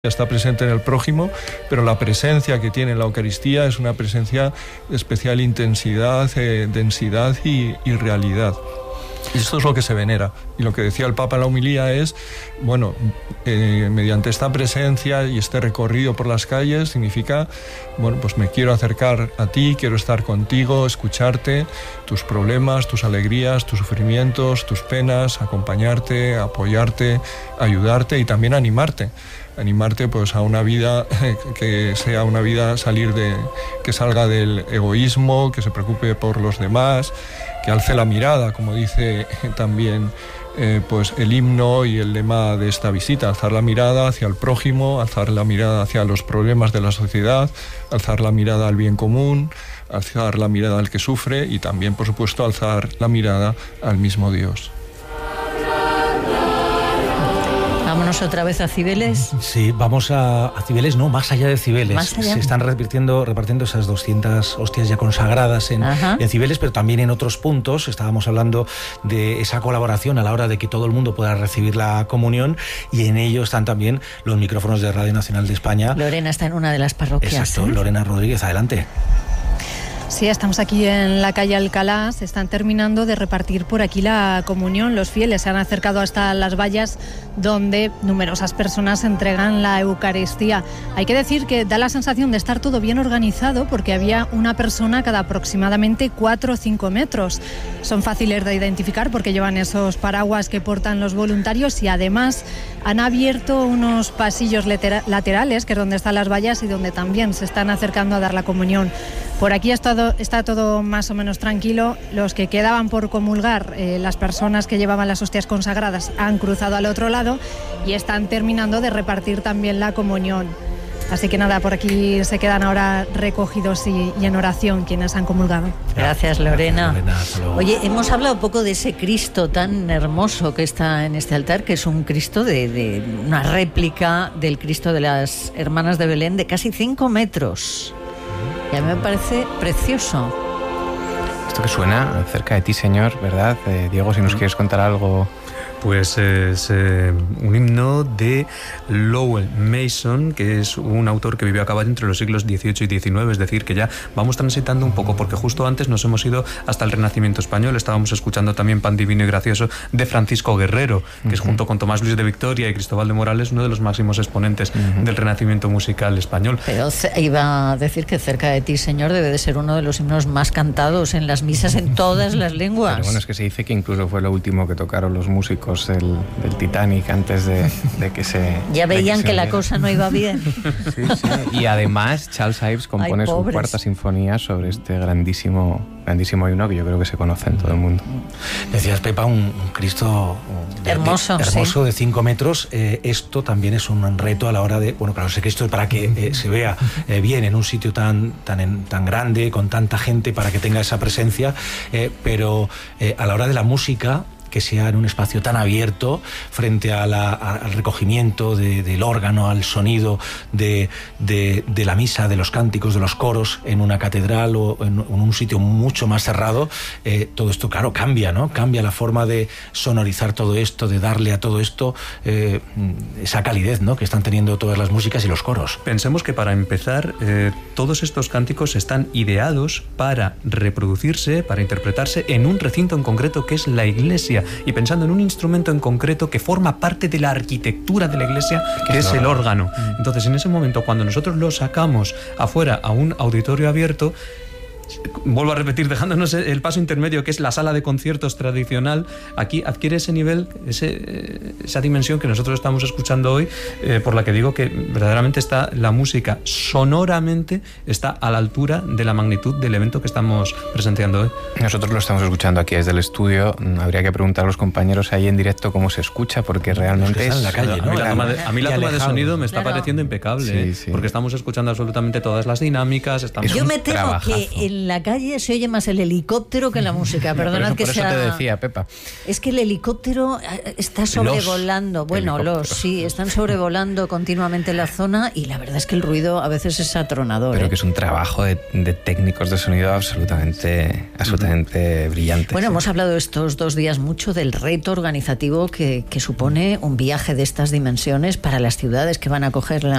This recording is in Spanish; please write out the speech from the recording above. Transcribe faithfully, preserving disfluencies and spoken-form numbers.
está presente en el prójimo, pero la presencia que tiene la Eucaristía es una presencia de especial intensidad, eh, densidad y, y realidad. Y esto es lo que se venera. Y lo que decía el Papa en la homilía es, bueno, eh, mediante esta presencia y este recorrido por las calles significa, bueno, pues me quiero acercar a ti, quiero estar contigo, escucharte, tus problemas, tus alegrías, tus sufrimientos, tus penas, acompañarte, apoyarte, ayudarte y también animarte. Animarte pues a una vida que sea una vida salir de, que salga del egoísmo, que se preocupe por los demás, que alce la mirada, como dice también eh, pues el himno y el lema de esta visita, alzar la mirada hacia el prójimo, alzar la mirada hacia los problemas de la sociedad, alzar la mirada al bien común, alzar la mirada al que sufre y también, por supuesto, alzar la mirada al mismo Dios. Vámonos otra vez a Cibeles. Sí, vamos a, a Cibeles, no, más allá de Cibeles. ¿Más allá? Se están repartiendo, repartiendo esas doscientas hostias ya consagradas en, en Cibeles, pero también en otros puntos. Estábamos hablando de esa colaboración a la hora de que todo el mundo pueda recibir la comunión, y en ello están también los micrófonos de Radio Nacional de España. Lorena está en una de las parroquias. Exacto, ¿eh? Lorena Rodríguez, adelante. Sí, estamos aquí en la calle Alcalá, se están terminando de repartir por aquí la comunión. Los fieles se han acercado hasta las vallas donde numerosas personas entregan la Eucaristía. Hay que decir que da la sensación de estar todo bien organizado porque había una persona cada aproximadamente cuatro o cinco metros. Son fáciles de identificar porque llevan esos paraguas que portan los voluntarios y además han abierto unos pasillos laterales, que es donde están las vallas y donde también se están acercando a dar la comunión. Por aquí está todo, está todo más o menos tranquilo. Los que quedaban por comulgar, eh, las personas que llevaban las hostias consagradas, han cruzado al otro lado y están terminando de repartir también la comunión. Así que nada, por aquí se quedan ahora recogidos y, y en oración quienes han comulgado. Gracias, Lorena. Gracias, Lorena. Oye, hemos hablado un poco de ese Cristo tan hermoso que está en este altar, que es un Cristo de, de una réplica del Cristo de las Hermanas de Belén de casi cinco metros. Y a mí me parece precioso. Esto que suena cerca de ti, Señor, ¿verdad? Eh, Diego, si nos quieres contar algo. Pues es eh, un himno de Lowell Mason, que es un autor que vivió a caballo entre los siglos dieciocho y diecinueve, es decir, que ya vamos transitando un poco, porque justo antes nos hemos ido hasta el Renacimiento español. Estábamos escuchando también Pan Divino y Gracioso de Francisco Guerrero, que uh-huh. es junto con Tomás Luis de Victoria y Cristóbal de Morales uno de los máximos exponentes uh-huh. del Renacimiento musical español. Pero iba a decir que Cerca de ti, Señor, debe de ser uno de los himnos más cantados en las misas en todas las lenguas. Pero bueno, es que se dice que incluso fue lo último que tocaron los músicos Del, del Titanic antes de, de que se... Ya veían que, que la cosa no iba bien. Sí, sí. Y además Charles Ives compone Ay, su cuarta sinfonía sobre este grandísimo, grandísimo himno que yo creo que se conoce en todo el mundo. Decías, Pepa, un, un Cristo de, hermoso, de, hermoso sí. de cinco metros. Eh, esto también es un reto a la hora de... Bueno, claro, ese Cristo es para que eh, se vea eh, bien en un sitio tan, tan, en, tan grande, con tanta gente, para que tenga esa presencia, eh, pero eh, a la hora de la música, que sea en un espacio tan abierto frente a la, a, al recogimiento de, del órgano, al sonido de, de, de la misa, de los cánticos, de los coros en una catedral o en, en un sitio mucho más cerrado, eh, todo esto, claro, cambia, ¿no? Cambia la forma de sonorizar todo esto, de darle a todo esto eh, esa calidez, ¿no?, que están teniendo todas las músicas y los coros. Pensemos que para empezar, eh, todos estos cánticos están ideados para reproducirse, para interpretarse en un recinto en concreto que es la iglesia, y pensando en un instrumento en concreto que forma parte de la arquitectura de la iglesia, que es el órgano. Entonces, en ese momento, cuando nosotros lo sacamos afuera a un auditorio abierto, vuelvo a repetir, dejándonos el paso intermedio, que es la sala de conciertos tradicional, aquí adquiere ese nivel, ese, esa dimensión que nosotros estamos escuchando hoy, eh, por la que digo que verdaderamente está la música, sonoramente está a la altura de la magnitud del evento que estamos presenciando hoy. Nosotros lo estamos escuchando aquí desde el estudio. Habría que preguntar a los compañeros ahí en directo cómo se escucha, porque realmente es... en la calle, ¿no? A mí la toma de, a mí la toma de sonido me está claro. pareciendo impecable, sí, ¿eh? sí. Porque estamos escuchando absolutamente todas las dinámicas. Estamos Yo me temo trabajazo. que el en la calle se oye más el helicóptero que la música. Perdonad que sea... sea... Por eso te decía, Pepa. Es que el helicóptero está sobrevolando. Los bueno, los sí, están sobrevolando continuamente la zona y la verdad es que el ruido a veces es atronador. Pero ¿eh? que es un trabajo de, de técnicos de sonido absolutamente, absolutamente uh-huh. brillante. Bueno, sí. hemos hablado estos dos días mucho del reto organizativo que, que supone un viaje de estas dimensiones para las ciudades que van a acoger la